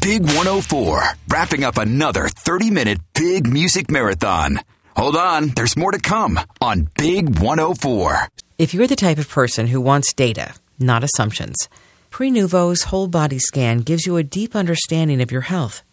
Big 104, wrapping up another 30-minute big music marathon. Hold on, there's more to come on Big 104. If you're the type of person who wants data, not assumptions, Prenuvo's whole body scan gives you a deep understanding of your health.